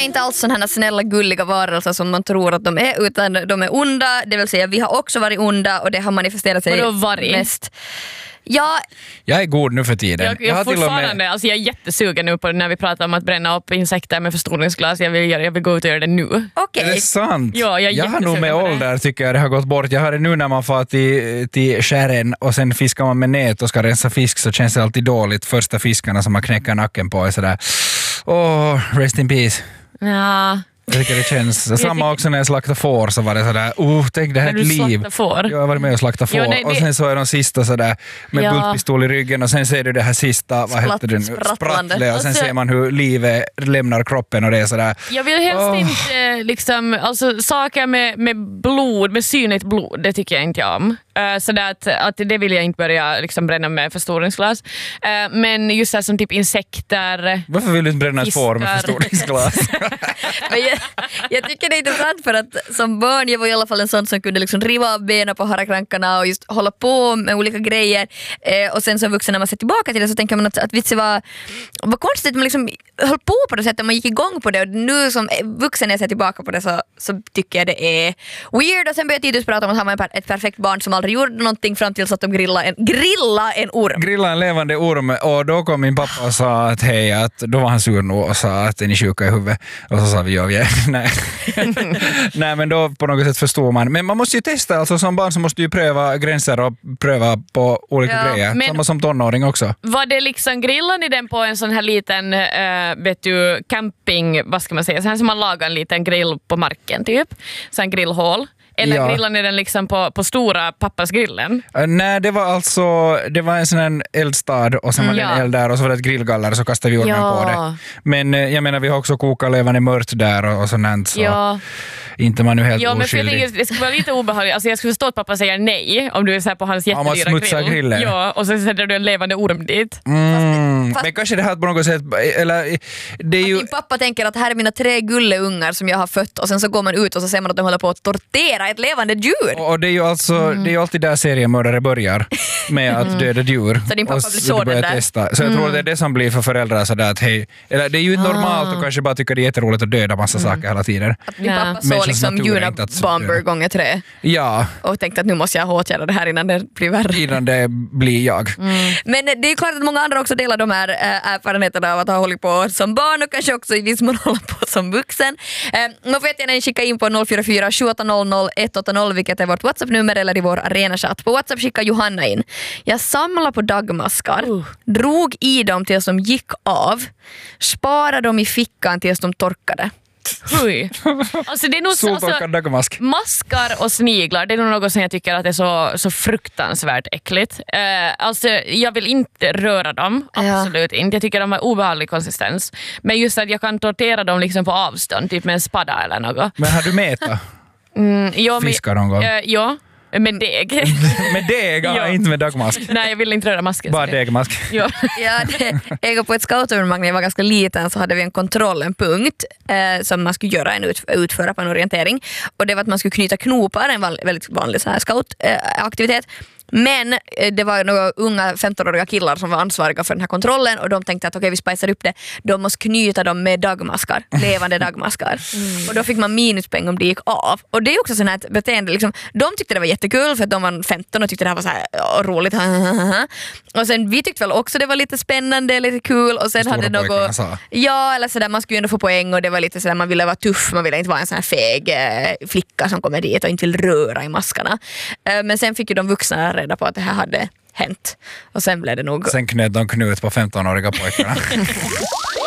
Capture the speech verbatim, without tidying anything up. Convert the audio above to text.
är inte alls sådana här snälla gulliga varelser som man tror att de är, utan de är onda, det vill säga vi har också varit onda och det har manifesterat sig mest. Ja. Jag är god nu för tiden. Jag, jag, jag, har till och fortfarande, med... alltså jag är jättesugen nu på det när vi pratar om att bränna upp insekter med förstoringsglas. Jag vill, jag vill gå ut och göra det nu. Okay. Är det sant? Ja, jag, jag har nog med ålder tycker jag det har gått bort. Jag har det nu när man får till, till skären och sen fiskar man med nät och ska rensa fisk, så känns det alltid dåligt. Första fiskarna som man knäcker nacken på är sådär, åh, oh, rest in peace. Ja. Jag tycker det känns. Samma också när jag slaktade får, så var det sådär, oh, tänk det här är ett liv. Får? Jag har varit med och slaktat får. Jo, nej, det... Och sen så är de sista sådär med ja. bultpistol i ryggen och sen ser du det här sista, vad heter det nu? Sprattle. Och sen alltså, ser man hur livet lämnar kroppen och det är sådär. Jag vill helst oh. inte liksom, alltså saker med, med blod, med synligt blod, det tycker jag inte om. Uh, så att, att det vill jag inte börja liksom bränna med förstoringsglas. Uh, men just det som typ insekter. Varför vill du inte bränna ett får med förstoringsglas? Men jag, jag tycker det är intressant för att som barn, jag var i alla fall en sån som kunde liksom riva av benen på harakrankarna och just hålla på med olika grejer. Eh, och sen som vuxen när man ser tillbaka till det så tänker man att, att vitsen var, var konstigt, man liksom höll på på det sättet, man gick igång på det, och nu som vuxen när jag ser tillbaka på det så, så tycker jag det är weird. Och sen började Titus prata om att han var ett perfekt barn som aldrig gjorde någonting fram tills att de grillade en, grilla en orm. Grilla en levande orm, och då kom min pappa och sa att hej, att då var han sur nu och sa att är ni sjuka i huvudet, och så sa vi ja, vi är. Nej. Nej, men då på något sätt förstår man. Men man måste ju testa, alltså som barn så måste du ju pröva gränser och pröva på olika ja, grejer. Samma som tonåring också. Var det liksom, grillade ni den på en sån här liten äh, vet du, camping, vad ska man säga, så här som man lagar en liten grill på marken typ, så en grillhål? Eller ja. grillade ni den liksom på, på stora pappas grillen? Uh, nej, det var alltså det var en sån här eldstad och sen var det mm, en ja. eld där och så var det ett grillgaller och så kastade vi ormen ja. på det. Men uh, jag menar, vi har också kokat levande mört där och, och sånt, så ja. inte man nu helt ja, oskyldig. Men för det skulle vara lite obehagligt. Alltså jag skulle förstå att pappa säger nej om du är så här på hans jättedyra grill. Smutsar grillen. Ja, och så sätter du en levande orm dit. Mm. Fast, men kanske det här på något sätt, eller det är ju... Din pappa tänker att här är mina tre gulleungar som jag har fött, och sen så går man ut och så ser man att de håller på att tortera ett levande djur. Och det är ju alltså, mm. det är ju alltid där seriemördare börjar med att döda djur. Så din pappa och blir så den där. Testa. Så jag mm. tror att det är det som blir för föräldrar sådär att hej, eller det är ju ah. normalt och kanske bara tycker det är jätteroligt att döda massa mm. saker hela tiden. Att din pappa såg liksom Juna Bomber gånger tre. Ja. Och tänkte att nu måste jag åtgärda det här innan det blir värre. Innan det blir jag. Mm. Men det är klart att många andra också delar de här äh, erfarenheterna av att ha hållit på som barn och kanske också i viss mån hålla på som vuxen. Äh, man får jättegärna skicka in på noll fyra fyra sju åtta noll noll ett åtta noll, vilket är vårt WhatsApp-nummer, eller i vår arenachatt. På WhatsApp skickar Johanna in: jag samlar på dagmaskar, uh. drog i dem tills de gick av, sparade dem i fickan tills de torkade. Oj. Alltså det är nog, alltså, maskar och sniglar, det är nog något som jag tycker att är så, så fruktansvärt äckligt. Uh, alltså jag vill inte röra dem, absolut ja. inte. Jag tycker de har obehaglig konsistens. Men just att jag kan tortera dem liksom på avstånd, typ med en spada eller något. Men har du mätat? Mm, ja, fiskar någon gång? Uh, ja. Med deg. Med deg, ja. Inte med dagmask. Nej, jag vill inte röra masken. Bara degmask. Ja. Ja, det, jag går på ett scoutövermang när jag var ganska liten, så hade vi en kontroll, en punkt eh, som man skulle göra en ut, utföra på en orientering. Och det var att man skulle knyta knopar, en van, väldigt vanlig så här scoutaktivitet. Eh, Men det var några unga femtonåriga killar som var ansvariga för den här kontrollen, och de tänkte att okej, okay, vi spicar upp det. De måste knyta dem med dagmaskar, levande dagmaskar. Mm. Och då fick man minuspoäng om det gick av. Och det är också sån här beteende, liksom, de tyckte det var jättekul för att de var femton och tyckte det här var så här oh, roligt. Och sen vi tyckte väl också det var lite spännande, lite kul, och sen hade något, ja, eller så där, man skulle ju ändå få poäng, och det var lite så där, man ville vara tuff, man ville inte vara en sån här feg eh, flicka som kommer dit och inte vill röra i maskarna. Eh, men sen fick ju de vuxna reda på att det här hade hänt. Och sen blev det nog... Sen knöt de knut på femtonåriga pojkarna.